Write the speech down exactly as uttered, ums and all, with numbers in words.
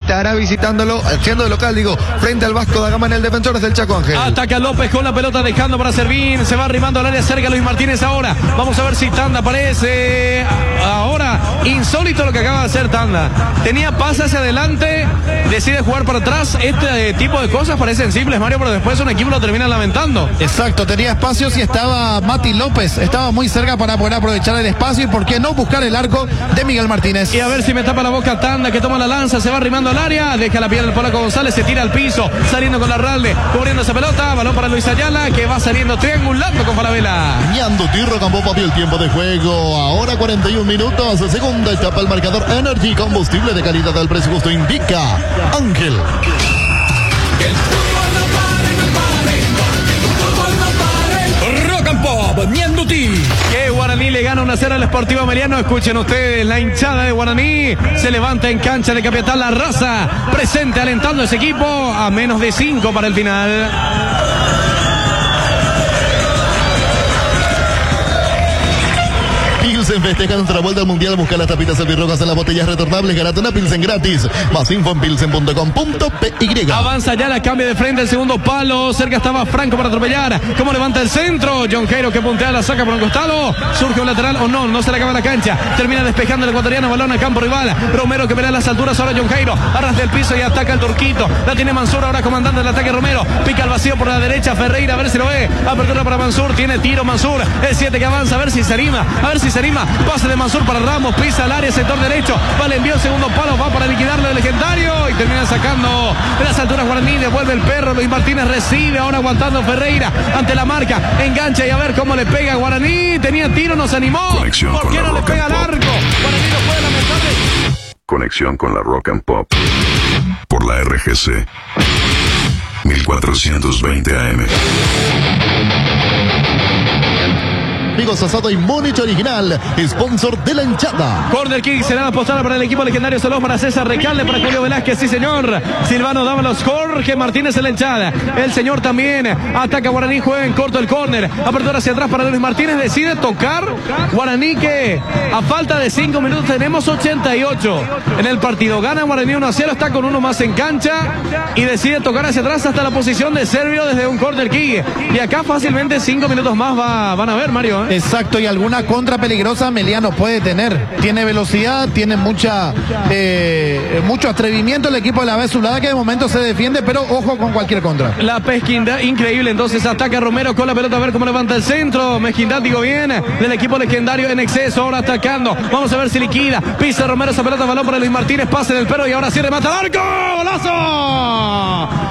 estará visitándolo, siendo de local, digo, frente al Vasco da Gama en el Defensor del Chaco Ángel. Ataca López con la pelota, dejando para Servín. Se va arrimando al área cerca Luis Martínez ahora. Vamos a ver si Tanda aparece. Ahora, insólito lo que acaba de hacer Tanda. Tenía pase hacia adelante, decide jugar para atrás. Este tipo de cosas parecen simples, Mario, pero después un equipo lo termina lamentando. Exacto, tenía espacios y estaba Mati López. Estaba muy cerca para poder aprovechar el espacio y por qué no buscar el arco de Miguel Martínez. Y a ver si me tapa la boca Tanda, que toma la lanza, se va arrimando al área, deja la pierna del Polaco González, se tira al piso, saliendo con la Ralde, cubriendo esa pelota, balón para Luis Ayala, que va saliendo triangulando con Falabella. Ñando Tirro Campo Papi, el tiempo de juego, ahora cuarenta y un minutos, segunda etapa, el marcador Energy, combustible de calidad al precio justo, indica Ángel. Rock and Pop, Ñanduti. Que Guaraní le gana una cero al Sportivo Meliano. Escuchen ustedes, la hinchada de Guaraní se levanta en cancha de Capital La Raza, presente alentando a ese equipo a menos de cinco para el final. Pilsen festeja nuestra vuelta al mundial. Busca las tapitas albirrojas en las botellas retornables. Gánate una Pilsen gratis. Más info en pilsen punto com punto pe y. Avanza ya la cambia de frente el segundo palo. Cerca estaba Franco para atropellar. ¿Cómo levanta el centro? John Jairo que puntea, la saca por un costado. Surge un lateral o no, no se le acaba la cancha. Termina despejando el ecuatoriano. Balón a campo rival. Romero que pelea a las alturas. Ahora John Jairo arrastra el piso y ataca el turquito. La tiene Mansur ahora comandante del ataque Romero. Pica al vacío por la derecha. Ferreira a ver si lo ve. Apertura para Mansur. Tiene tiro Mansur. El siete que avanza. A ver si se anima. A ver si se anima. Pase de Mansur para Ramos, pisa al área, sector derecho, vale, envió el segundo palo, va para liquidarlo el legendario y termina sacando de las alturas Guaraní, devuelve el perro, Luis Martínez recibe, ahora aguantando Ferreira ante la marca, engancha y a ver cómo le pega a Guaraní, tenía tiro, nos animó, Conexión ¿por qué no le pega largo? Guaraní no puede lamentarle. Conexión con la Rock and Pop por la R G C mil cuatrocientos veinte A M. Amigos, asado y Múnich original, sponsor de la hinchada. Corner kick será apostada para el equipo legendario. Salón para César Recalde, para Julio Velázquez, sí señor. Silvano Dávalos, Jorge Martínez en la hinchada. El señor también ataca Guaraní, juega en corto el corner. Apertura hacia atrás para Luis Martínez, decide tocar. Guaraní que a falta de cinco minutos tenemos ochenta y ocho en el partido. Gana Guaraní uno a cero, está con uno más en cancha y decide tocar hacia atrás hasta la posición de Servio desde un corner kick. Y acá fácilmente cinco minutos más va, van a ver, Mario, ¿eh? Exacto, y alguna contra peligrosa Meliano puede tener. Tiene velocidad, tiene mucha eh, mucho atrevimiento el equipo de la Vezulada, que de momento se defiende, pero ojo con cualquier contra. La pesquindad increíble, entonces ataca Romero con la pelota, a ver cómo levanta el centro. Mezquindad, digo bien, del equipo legendario en exceso, ahora atacando. Vamos a ver si liquida. Pisa Romero esa pelota, balón para Luis Martínez, pase del perro y ahora sí remata el arco. ¡Golazo!